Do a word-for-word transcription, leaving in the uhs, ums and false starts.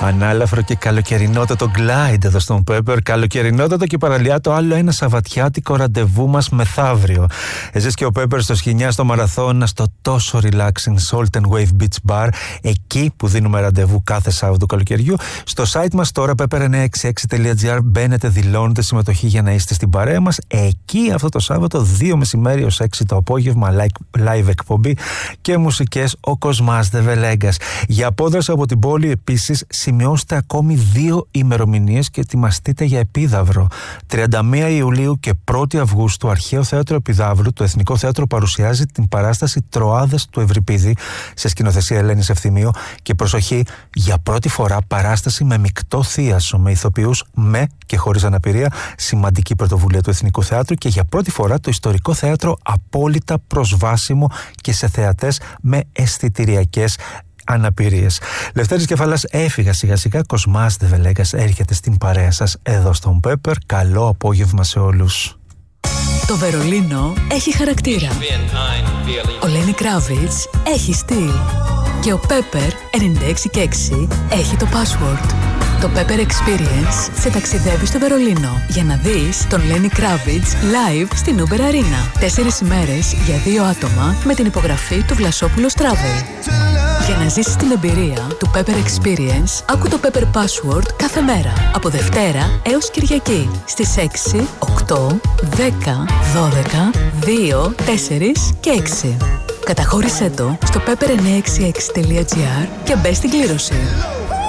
Ανάλαφρο και καλοκαιρινότατο Glide εδώ στον Pepper. Καλοκαιρινότατο και παραλιά το άλλο ένα σαββατιάτικο ραντεβού μας μεθαύριο. Εσείς και ο Pepper στο Σχοινιά στο Μαραθώνα, στο τόσο relaxing Salt and Wave Beach Bar, εκεί που δίνουμε ραντεβού κάθε Σάββατο καλοκαιριού. Στο site μας τώρα pepper εννιακόσια εξήντα έξι τελεία τζι άρ μπαίνετε, δηλώνετε συμμετοχή για να είστε στην παρέα μας. Εκεί αυτό το Σάββατο δύο μεσημέρι ως έξι το απόγευμα live, live εκπομπή και μουσικές ο Κοσμάς Δεβελέγκας. Για απόδραση από την πόλη επίσης σημειώστε ακόμη δύο ημερομηνίες και ετοιμαστείτε για επίδαυρο. τριάντα μία Ιουλίου και πρώτη Αυγούστου Αρχαίο Θέατρο Επιδαύρου, το Εθνικό Θέατρο παρουσιάζει την παράσταση Τροάδες του Ευρυπίδη σε σκηνοθεσία Ελένης Ευθυμίου και προσοχή, για πρώτη φορά παράσταση με μεικτό θίασο, με ηθοποιούς με και χωρίς αναπηρία, σημαντική πρωτοβουλία του Εθνικού Θεάτρου και για πρώτη φορά το ιστορικό θέατρο απόλυτα προσβάσιμο και σε θεατές με αισθητηριακές αναπηρίες. Λευτέρης Κεφαλάς έφυγα σιγά σιγά, Κοσμάς Δεβελέγκας έρχεται στην παρέα σας εδώ στον Pepper. Καλό απόγευμα σε όλους. Το Βερολίνο έχει χαρακτήρα. Ο Λένι Κράβιτς έχει στυλ. Και ο Pepper ενενήντα έξι και έξι έχει το password. Το Pepper Experience σε ταξιδεύει στο Βερολίνο για να δεις τον Lenny Kravitz live στην Uber Arena. Τέσσερις ημέρες για δύο άτομα με την υπογραφή του Βλασόπουλος Travel. Για να ζήσεις την εμπειρία του Pepper Experience, άκου το Pepper Password κάθε μέρα από Δευτέρα έως Κυριακή στις έξι, οκτώ, δέκα, δώδεκα, δύο, τέσσερα και έξι. Καταχώρησέ το στο pepper εννιακόσια εξήντα έξι τελεία τζι άρ και μπες στην κλήρωση.